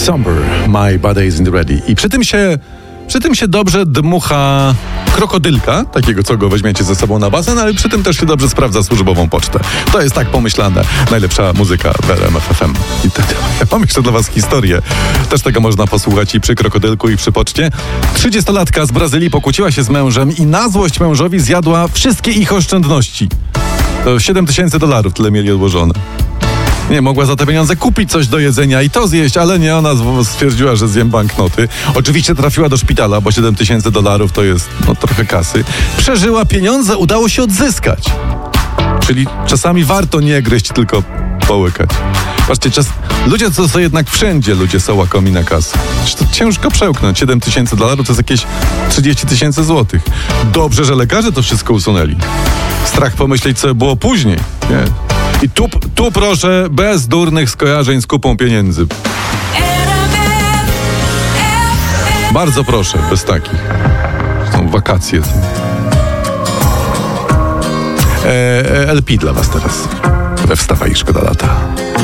Somber, My Body Isn't Ready. I przy tym się dobrze dmucha krokodylka, takiego co go weźmiecie ze sobą na basen, ale przy tym też się dobrze sprawdza służbową pocztę. To jest tak pomyślane. Najlepsza muzyka w RMF FM. I ja mam jeszcze dla was historię. Też tego można posłuchać i przy krokodylku, i przy poczcie. 30-latka z Brazylii pokłóciła się z mężem i na złość mężowi zjadła wszystkie ich oszczędności. To $7,000, tyle mieli odłożone. Nie, mogła za te pieniądze kupić coś do jedzenia i to zjeść, ale nie, ona stwierdziła, że zjem banknoty. Oczywiście trafiła do szpitala, bo $7,000 to jest trochę kasy. Przeżyła, pieniądze udało się odzyskać. Czyli czasami warto nie gryźć, tylko połykać. Patrzcie, ludzie to są jednak wszędzie, ludzie są łakomi na kasę. To ciężko przełknąć. $7,000 to jest jakieś 30,000 złotych. Dobrze, że lekarze to wszystko usunęli. Strach pomyśleć, co było później. Nie. I tu proszę, bez durnych skojarzeń z kupą pieniędzy. Bardzo proszę, bez takich. Są wakacje. LP dla was teraz. We Wstawaj, szkoda lata.